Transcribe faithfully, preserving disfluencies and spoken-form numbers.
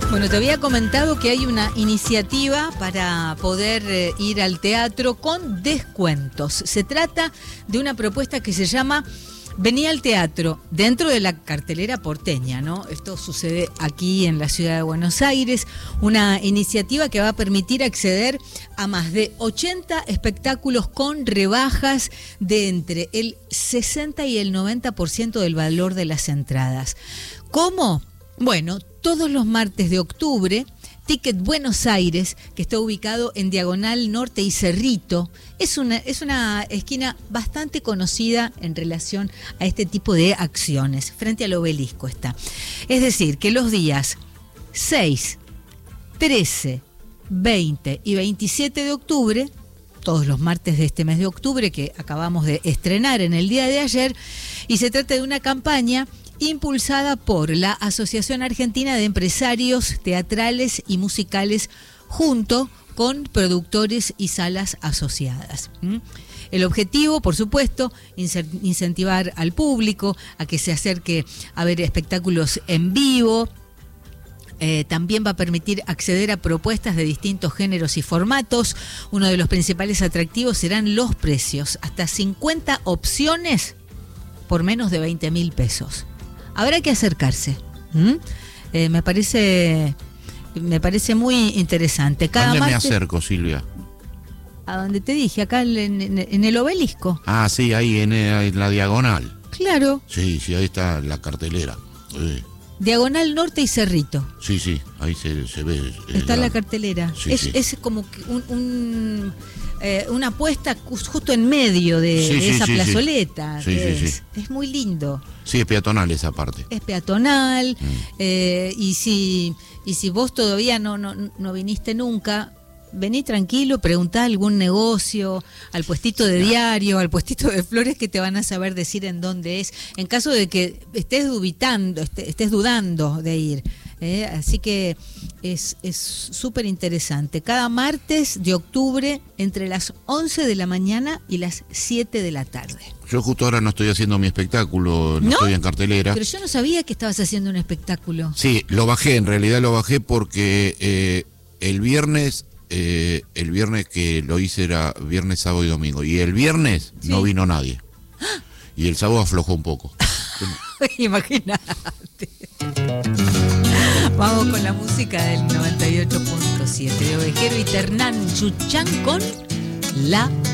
Bueno, te había comentado que hay una iniciativa para poder eh, ir al teatro con descuentos. Se trata de una propuesta que se llama Vení al teatro, dentro de la cartelera porteña, ¿no? Esto sucede aquí en la ciudad de Buenos Aires, una iniciativa que va a permitir acceder a más de ochenta espectáculos con rebajas de entre el sesenta y el noventa por ciento del valor de las entradas. ¿Cómo? Bueno, todos los martes de octubre, Ticket Buenos Aires, que está ubicado en Diagonal Norte y Cerrito, es una, es una esquina bastante conocida en relación a este tipo de acciones, frente al obelisco está. Es decir, que los días seis, trece, veinte y veintisiete de octubre, todos los martes de este mes de octubre que acabamos de estrenar en el día de ayer, y se trata de una campaña impulsada por la Asociación Argentina de Empresarios Teatrales y Musicales, junto con productores y salas asociadas. ¿Mm? El objetivo, por supuesto, incentivar al público a que se acerque a ver espectáculos en vivo. Eh, también va a permitir acceder a propuestas de distintos géneros y formatos. Uno de los principales atractivos serán los precios, hasta cincuenta opciones por menos de veinte mil pesos. Habrá que acercarse. ¿Mm? Eh, me parece me parece muy interesante. Cada ¿A dónde martes, me acerco, Silvia? A donde te dije, acá en, en, en el obelisco. Ah, sí, ahí en, en la diagonal. Claro. Sí, sí, ahí está la cartelera. Sí. Diagonal Norte y Cerrito. Sí, sí, ahí se, se ve. Está la, la cartelera. Sí, es, sí. es como que un, un, eh, una puesta justo en medio de, sí, de sí, esa sí, plazoleta. Sí, es, sí, sí. es muy lindo. Sí, es peatonal esa parte. Es peatonal. Mm. Eh, y si y si vos todavía no, no, no viniste nunca, vení tranquilo, preguntá algún negocio, al puestito de diario, al puestito de flores, que te van a saber decir en dónde es, en caso de que estés dubitando, estés dudando de ir. ¿eh? Así que es es súper interesante. Cada martes de octubre, entre las once de la mañana y las siete de la tarde. Yo justo ahora no estoy haciendo mi espectáculo, no, ¿No? estoy en cartelera. Pero yo no sabía que estabas haciendo un espectáculo. Sí, lo bajé, en realidad lo bajé porque eh, el viernes... Eh, el viernes que lo hice era viernes, sábado y domingo. Y el viernes sí. no vino nadie. Y el sábado aflojó un poco. Imagínate. Vamos con la música del noventa y ocho punto siete de Ovejero y Ternán Chuchán con La